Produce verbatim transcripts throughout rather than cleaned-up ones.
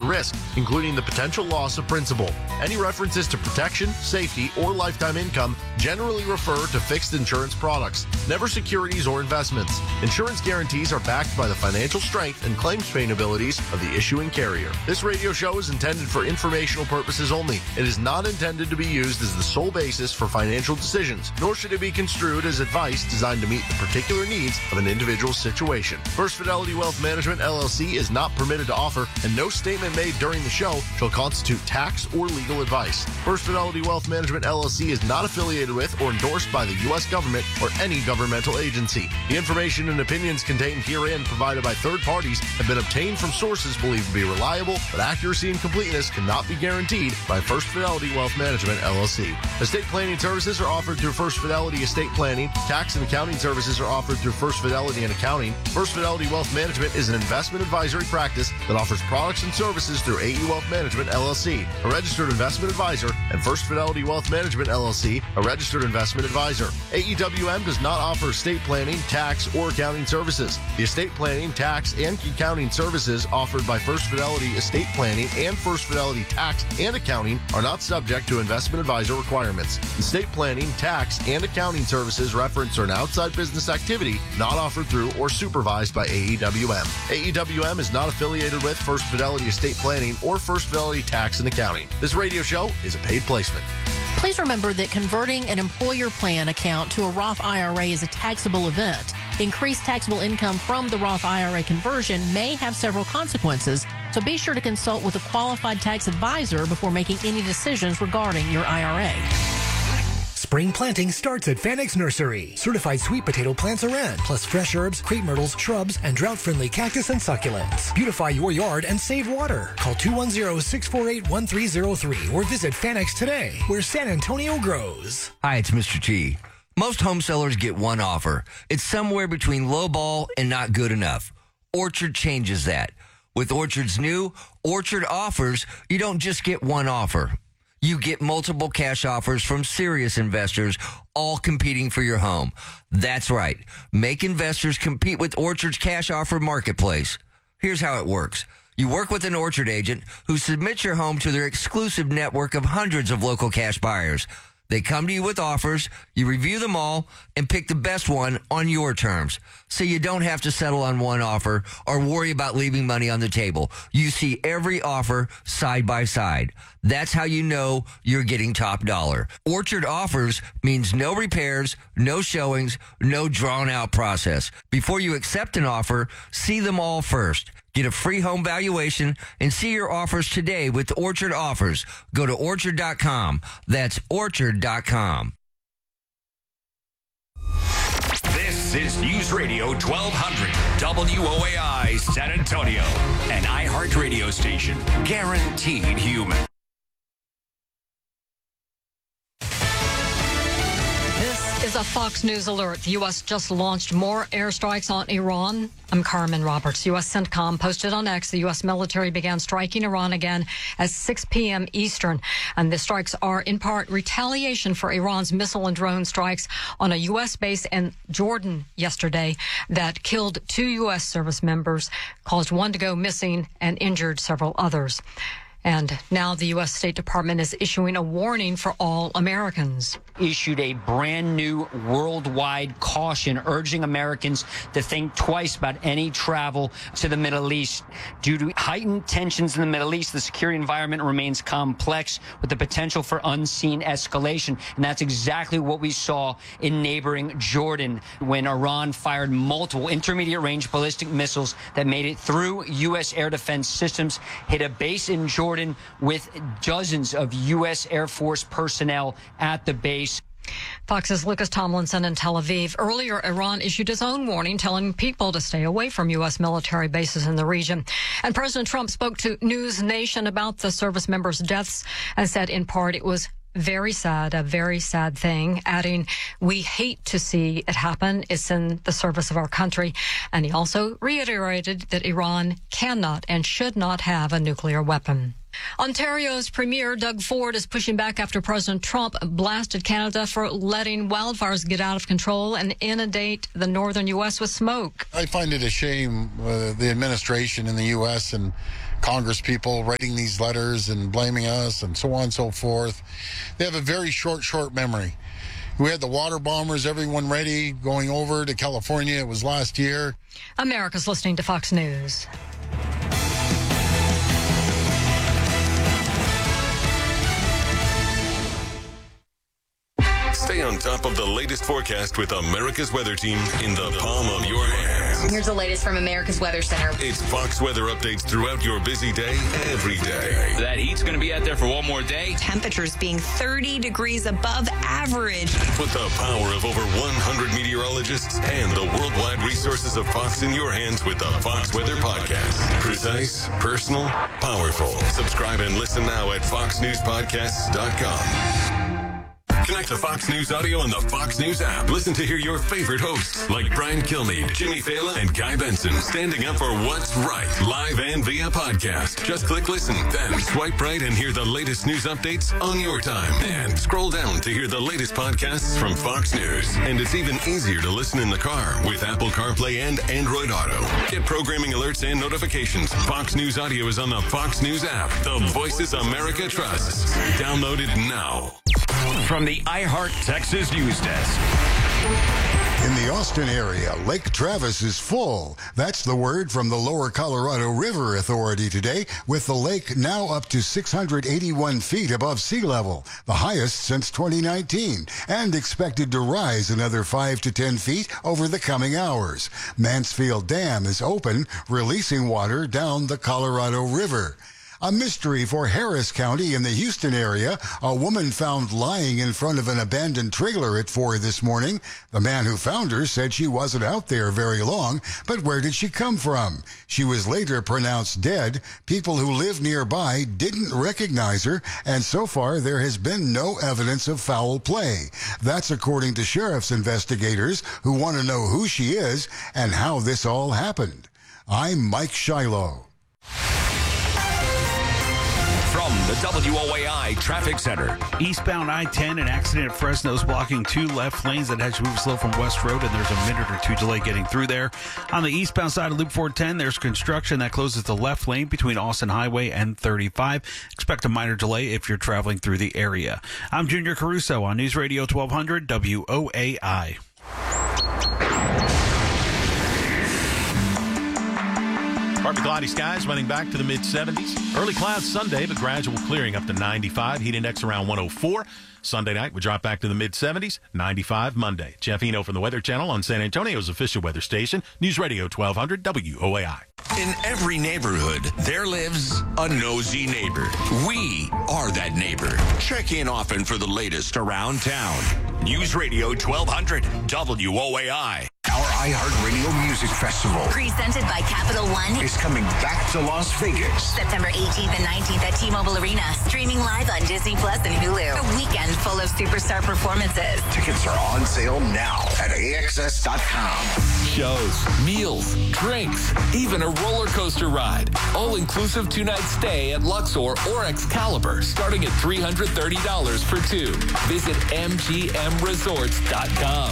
risk, including the potential loss of principal. Any references to protection, safety, or lifetime income generally refer to fixed insurance products, never securities or investments. Insurance guarantees are backed by the financial strength and claims paying abilities of the issuing carrier. This radio show is intended for informational purposes only. It is not intended to be used as the sole basis for financial decisions, nor should it be construed as advice designed to meet the particular needs of an individual's situation. First Fidelity Wealth Management, L L C is not permitted to offer, and no statement made during the show shall constitute tax or legal advice. First Fidelity Wealth Management, L L C is not affiliated with or endorsed by the U S government or any governmental agency. The information and opinions contained herein provided by third parties have been obtained from sources believed to be reliable, but accuracy and completeness cannot be guaranteed by First Fidelity Wealth Management, L L C. Estate planning services are offered through First Fidelity Estate Planning. Tax and accounting services are offered through First Fidelity and Accounting. First Fidelity Wealth Management is an investment advisory practice that offers products and services through A E Wealth Management, L L C, a registered investment advisor, and First Fidelity Wealth Management, L L C, a registered investment advisor. A E W M does not offer estate planning, tax, or accounting services. The estate planning, tax, and accounting services offered by First Fidelity Estate Planning and First Fidelity Tax and Accounting are not subject to investment advisor requirements. Estate planning, tax, and accounting services reference are an outside business activity not offered through or supervised by A E W M. A E W M is not affiliated with First Fidelity Estate Planning or First Fidelity Tax and Accounting. This radio show is a paid placement. Please remember that converting an employer plan account to a Roth I R A is a taxable event. Increased taxable income from the Roth I R A conversion may have several consequences, so be sure to consult with a qualified tax advisor before making any decisions regarding your I R A. Spring planting starts at Fanex Nursery. Certified sweet potato plants are in, plus fresh herbs, crepe myrtles, shrubs, and drought-friendly cactus and succulents. Beautify your yard and save water. Call two one zero, six four eight, one three zero three or visit Fanex today, where San Antonio grows. Hi, it's Mister G. Most home sellers get one offer. It's somewhere between low ball and not good enough. Orchard changes that. With Orchard's new Orchard Offers, you don't just get one offer. You get multiple cash offers from serious investors, all competing for your home. That's right. Make investors compete with Orchard's cash offer marketplace. Here's how it works. You work with an Orchard agent who submits your home to their exclusive network of hundreds of local cash buyers. They come to you with offers, you review them all, and pick the best one on your terms. So you don't have to settle on one offer or worry about leaving money on the table. You see every offer side by side. That's how you know you're getting top dollar. Orchard Offers means no repairs, no showings, no drawn-out process. Before you accept an offer, see them all first. Get a free home valuation and see your offers today with Orchard Offers. Go to orchard dot com. That's orchard dot com. This is News Radio twelve hundred W O A I San Antonio, an iHeart radio station, guaranteed human. Is a Fox News alert. The U S just launched more airstrikes on Iran. I'm Carmen Roberts. U S CENTCOM posted on X the U S military began striking Iran again at six p.m. Eastern. And the strikes are in part retaliation for Iran's missile and drone strikes on a U S base in Jordan yesterday that killed two U S service members, caused one to go missing, and injured several others. And now the U S State Department is issuing a warning for all Americans. Issued a brand new worldwide caution urging Americans to think twice about any travel to the Middle East. Due to heightened tensions in the Middle East, the security environment remains complex with the potential for unseen escalation. And that's exactly what we saw in neighboring Jordan when Iran fired multiple intermediate range ballistic missiles that made it through U S air defense systems, hit a base in Jordan with dozens of U S Air Force personnel at the base. Fox's Lucas Tomlinson in Tel Aviv. Earlier, Iran issued its own warning telling people to stay away from U S military bases in the region. And President Trump spoke to News Nation about the service members' deaths and said in part it was very sad, a very sad thing, adding, we hate to see it happen. It's in the service of our country. And he also reiterated that Iran cannot and should not have a nuclear weapon. Ontario's Premier Doug Ford is pushing back after President Trump blasted Canada for letting wildfires get out of control and inundate the northern U S with smoke. I find it a shame uh, the administration in the U S and Congress people writing these letters and blaming us and so on and so forth. They have a very short, short memory. We had the water bombers, everyone ready, going over to California. It was last year. America's listening to Fox News. Stay on top of the latest forecast with America's Weather Team in the palm of your hands. Here's the latest from America's Weather Center. It's Fox weather updates throughout your busy day, every day. That heat's going to be out there for one more day. Temperatures being thirty degrees above average. Put the power of over one hundred meteorologists and the worldwide resources of Fox in your hands with the Fox Weather Podcast. Precise, personal, powerful. Subscribe and listen now at fox news podcasts dot com. Connect to Fox News Audio on the Fox News app. Listen to hear your favorite hosts like Brian Kilmeade, Jimmy Fallon, and Guy Benson standing up for what's right, live and via podcast. Just click listen, then swipe right and hear the latest news updates on your time. And scroll down to hear the latest podcasts from Fox News. And it's even easier to listen in the car with Apple CarPlay and Android Auto. Get programming alerts and notifications. Fox News Audio is on the Fox News app. The voices America trusts. Download it now. From the iHeart Texas News Desk. In the Austin area, Lake Travis is full. That's the word from the Lower Colorado River Authority today, with the lake now up to six hundred eighty-one feet above sea level, the highest since twenty nineteen, and expected to rise another five to ten feet over the coming hours. Mansfield Dam is open, releasing water down the Colorado River. A mystery for Harris County in the Houston area. A woman found lying in front of an abandoned trailer at four this morning. The man who found her said she wasn't out there very long, but where did she come from? She was later pronounced dead. People who live nearby didn't recognize her, and so far there has been no evidence of foul play. That's according to sheriff's investigators who want to know who she is and how this all happened. I'm Mike Shiloh. From the W O A I Traffic Center. Eastbound I ten, an accident at Fresno is blocking two left lanes that has to move slow from West Road, and there's a minute or two delay getting through there. On the eastbound side of Loop four ten, there's construction that closes the left lane between Austin Highway and thirty-five. Expect a minor delay if you're traveling through the area. I'm Junior Caruso on News Radio twelve hundred W O A I. Partly cloudy skies running back to the mid seventies. Early clouds Sunday, but gradual clearing up to ninety-five. Heat index around one oh four. Sunday night, we drop back to the mid seventies. ninety-five Monday. Jeff Eno from the Weather Channel on San Antonio's official weather station. News Radio twelve hundred W O A I. In every neighborhood, there lives a nosy neighbor. We are that neighbor. Check in often for the latest around town. News Radio twelve hundred W O A I. Our iHeartRadio Music Festival, Presented by Capital One, is coming back to Las Vegas. September eighteenth and nineteenth at T-Mobile Arena. Streaming live on Disney Plus and Hulu. A weekend full of superstar performances. Tickets are on sale now at A X S dot com. Shows, meals, drinks, even a roller coaster ride. All-inclusive two-night stay at Luxor or Excalibur, starting at three hundred thirty dollars for two. Visit M G M resorts dot com.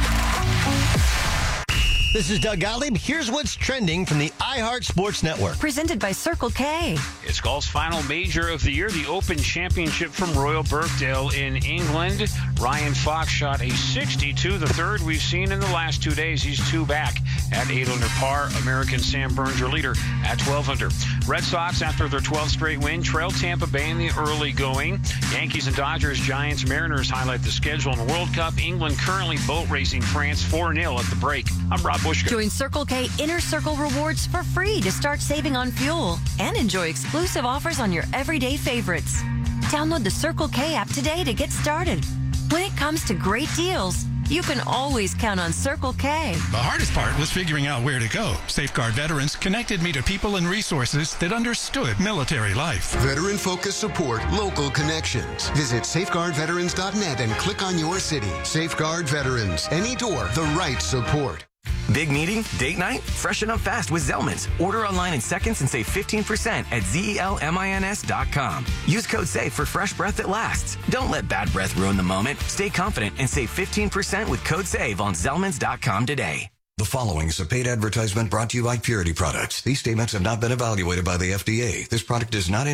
This is Doug Gottlieb. Here's what's trending from the iHeart Sports Network. Presented by Circle K. It's golf's final major of the year, the Open Championship from Royal Birkdale in England. Ryan Fox shot a sixty-two, the third we've seen in the last two days. He's two back at eight under par. American Sam Burns, your leader, at twelve under. Red Sox, after their twelfth straight win, trail Tampa Bay in the early going. Yankees and Dodgers, Giants, Mariners highlight the schedule in the World Cup. England currently boat racing France four nil at the break. I'm Rob Bushka. Join Circle K Inner Circle Rewards for free to start saving on fuel and enjoy exclusive offers on your everyday favorites. Download the Circle K app today to get started. When it comes to great deals, you can always count on Circle K. The hardest part was figuring out where to go. Safeguard Veterans connected me to people and resources that understood military life. Veteran-focused support, local connections. Visit safeguard veterans dot net and click on your city. Safeguard Veterans. Any door, the right support. Big meeting? Date night? Freshen up fast with Zelmans. Order online in seconds and save fifteen percent at zelmins dot com. Use code SAFE for fresh breath that lasts. Don't let bad breath ruin the moment. Stay confident and save fifteen percent with code SAVE on zelmans dot com today. The following is a paid advertisement brought to you by Purity Products. These statements have not been evaluated by the F D A. This product is not